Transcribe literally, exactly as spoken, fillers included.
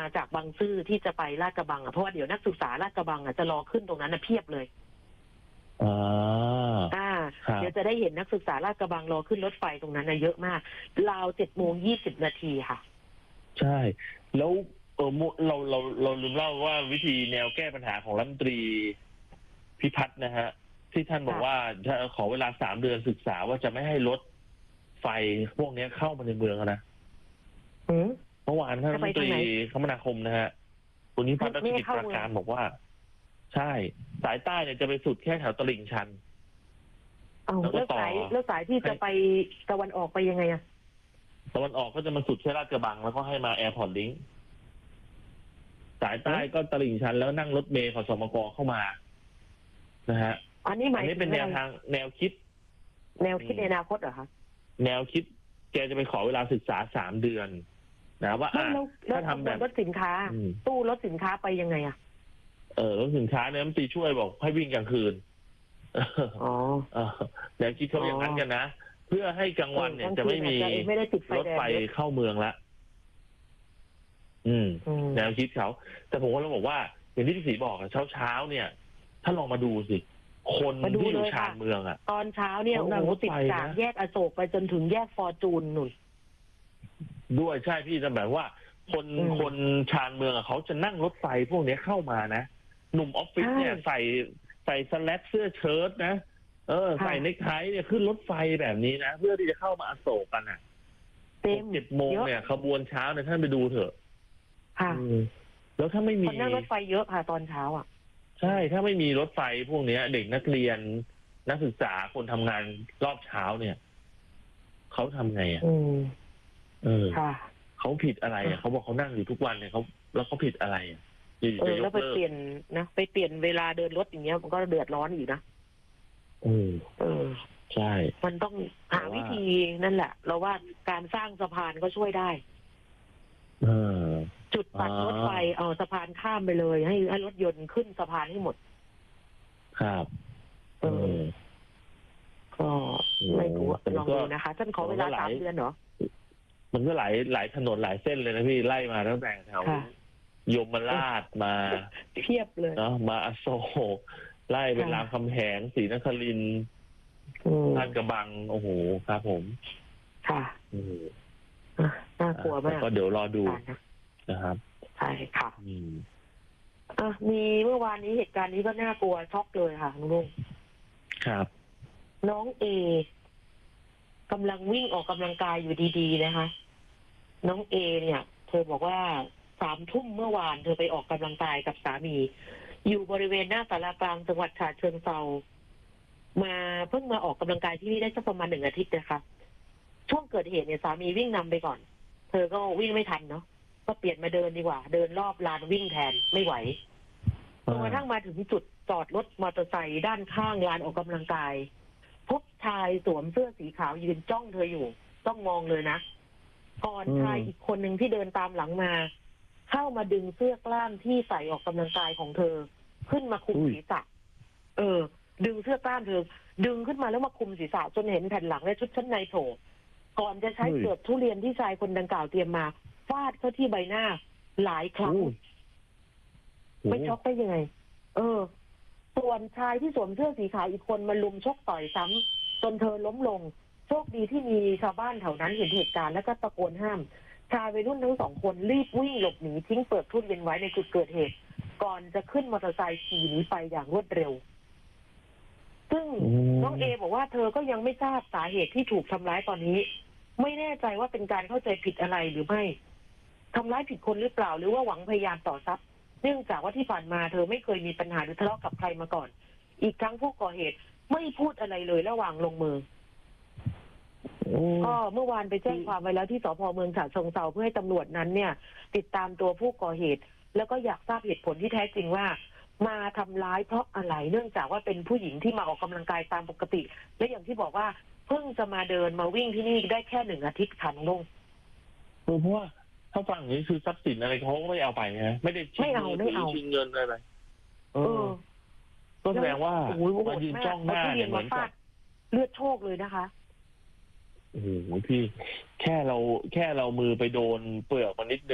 จากบางซื่อที่จะไปลาดกระบังอ่ะเพราะว่าเดี๋ยวนักศึกษาลาดกระบังอ่ะจะรอขึ้นตรงนั้นนะเพียบเลยอ่าอ่าเดี๋ยวจะได้เห็นนักศึกษาลาดกระบังรอขึ้นรถไฟตรงนั้นนะเยอะมากราวเจ็ดโมงยี่สิบนาทีค่ะใช่แล้วเออเราเราเราลืมเล่าว่าวิธีแนวแก้ปัญหาของรัฐมนตรีพิพัฒน์นะฮะที่ท่านบอกว่าจะขอเวลาสามเดือนศึกษาว่าจะไม่ให้รถไฟพวกนี้เข้ามาในเมืองนะเมื่อวานท่านรัฐมนตรีคมนาคมนะฮะคุณนิพัฒน์รัชกิจประการบอกว่าใช่สายใต้เนี่ยจะไปสุดแค่แถวตลิ่งชันแล้วก็สายแล้วสายที่จะไปตะวันออกไปยังไงอะตะวันออกก็จะมาสุดแค่ลาดกระบังแล้วก็ให้มาแอร์พอร์ตลิงก์สายใต้ก็ตลิ่งชันแล้วนั่งรถเมล์ขสมกเข้ามานะฮะอันนี้หมายถึงเป็นแนวทางแนวคิดแนวคิดในอนาคตเหรอคะแนวคิดแกจะไปขอเวลาศึกษาสามเดือนนะว่าถ้าทำแบบรถสินค้าตู้รถสินค้าไปยังไงอะเออรถสินค้าเนี่ยมันตีช่วยบอกให้วิ่งกลางคืนอ๋อแนวคิดเขาอย่างนั้นกันนะเพื่อให้กลางวันเนี่ยจะไม่มีรถไฟเข้าเมืองละอืมแนวคิดเขาแต่ผมก็ต้องบอกว่าอย่างที่พี่ศรีบอกเช้าเช้าเนี่ยถ้าลองมาดูสิคนที่อยู่ชานเมืองอ่ะตอนเช้าเนี่ยโอ้โหติดจากแยกอโศกไปจนถึงแยกฟอร์จูนหนุนด้วยใช่พี่จะแบบว่าคนคนชานเมืองอ่ะเขาจะนั่งรถไฟพวกนี้เข้ามานะหนุ่มออฟฟิศเนี่ยใส่ใส่สแลกเสื้อเชิ้ตนะเออใส่เนคไทเนี่ยขึ้นรถไฟแบบนี้นะเพื่อที่จะเข้ามาอโศกกันอ่ะเต็มเจ็ดโมงเนี่ยขบวนเช้าเนี่ยท่านไปดูเถอะค่ะแล้วถ้าไม่มีคนนั่งรถไฟเยอะค่ะตอนเช้าอ่ะใช่ถ้าไม่มีรถไฟพวกนี้เด็กนักเรียนนักศึกษาคนทำงานรอบเช้าเนี่ยเขาทำไงอ่ะเออเขาผิดอะไรอ่ะเขาบอกเขานั่งอยู่ทุกวันเนี่ยเขาแล้วเขาผิดอะไรอ่ะเออแล้วไปเปลี่ยนนะไปเปลี่ยนเวลาเดินรถอย่างเงี้ยมันก็เดือดร้อนอีกนะอืมเออใช่มันต้องหาวิธีนั่นแหละเราว่าการสร้างสะพานก็ช่วยได้เออจุดตัดรถไฟเอาสะพานข้ามไปเลยให้ให้รถยนต์ขึ้นสะพานให้หมดครับเออก็ไม่รู้ลองดูนะคะท่านขอเวลาสามเดือนเหรอมันก็หลายหลายถนนหลายเส้นเลยนะพี่ไล่มาตั้งแต่แถวยมราชมาเพียบเลยเนาะมาอโศกไล่เป็นรามคำแหงศรีนครินทร์ลาดกระบังโอ้โหครับผมค่ะน่ากลัวมากก็เดี๋ยวรอดูนะครับใช่ค่ะอ่ะมีเมื่อวานนี้เหตุการณ์นี้ก็น่ากลัวช็อกเลยค่ะลุงครับน้องเอกำลังวิ่งออกกำลังกายอยู่ดีๆนะคะน้องเอเนี่ยเธอบอกว่าสามทุ่มเมื่อวานเธอไปออกกำลังกายกับสามีอยู่บริเวณหน้าศาลากลางจังหวัดฉะเชิงเทรามาเพิ่งมาออกกำลังกายที่นี่ได้สักประมาณหนึ่งอาทิตย์นะคะช่วงเกิดเหตุเนี่ยสามีวิ่งนำไปก่อนเธอก็วิ่งไม่ทันเนาะก็เปลี่ยนมาเดินดีกว่าเดินรอบลานวิ่งแทนไม่ไหวจนกระทั่งมาถึงจุดจอดรถมอเตอร์ไซค์ด้านข้างลานออกกำลังกายพบชายสวมเสื้อสีขาวยืนจ้องเธออยู่ต้องมองเลยนะก่อนชายอีกคนหนึ่งที่เดินตามหลังมาเข้ามาดึงเสื้อกล้ามที่ใส่ออกกำลังกายของเธอขึ้นมาคุมศีรษะเออดึงเสื้อกล้ามเธอดึงขึ้นมาแล้วมาคุมศีรษะจนเห็นแผ่นหลังและชุดชั้นในโผล่ก่อนจะใช้เปลือกทุเรียนที่ชายคนดังกล่าวเตรียมมาฟาดเข้าที่ใบหน้าหลายครั้งไม่ช็อกได้ยังไงเออส่วนชายที่สวมเสื้อสีขาวอีกคนมาลุมชกต่อยซ้ำจนเธอล้มลงโชคดีที่มีชาวบ้านแถวนั้นเห็นเหตุการณ์แล้วก็ตะโกนห้ามชายวัยรุ่นทั้งสองคนรีบวิ่งหลบหนีทิ้งเปลือกทุเรียนไว้ในจุดเกิดเหตุก่อนจะขึ้นมอเตอร์ไซค์ขี่หนีไปอย่างรวดเร็วซึ่งน้องเอบอกว่าเธอก็ยังไม่ทราบสาเหตุที่ถูกทำร้ายตอนนี้ไม่แน่ใจว่าเป็นการเข้าใจผิดอะไรหรือไม่ทำร้ายผิดคนหรือเปล่าหรือว่าหวังพยายามต่อทรัพย์เนื่องจากว่าที่ผ่านมาเธอไม่เคยมีปัญหาหรือทะเลาะกับใครมาก่อนอีกครั้งผู้ก่อเหตุไม่พูดอะไรเลยระหว่างลงมือก็เมื่อวานไปแจ้งความไว้แล้วที่สภ.เมืองฉะเชิงเทราเพื่อให้ตำรวจนั้นเนี่ยติดตามตัวผู้ก่อเหตุแล้วก็อยากทราบเหตุผลที่แท้จริงว่ามาทำร้ายเพราะอะไรเนื่องจากว่าเป็นผู้หญิงที่มาออกกำลังกายตามปกติและอย่างที่บอกว่าเพิ่งจะมาเดินมาวิ่งที่นี่ได้แค่หนึ่งอาทิตย์ค่ะน้องลงเพราะว่าถ้าฟังอย่างนี้คือทรัพย์สินอะไรเขาก็ไม่เอาไปนะไม่ได้ชิงเงินชิงเงินอะไรเออก็แสดงว่ามายืนจ้องหน้าเนี่ยเหมือนกับเลือดโชคเลยนะคะโอ้โหพี่แค่เราแค่เรามือไปโดนเปลือกมันนิดนึง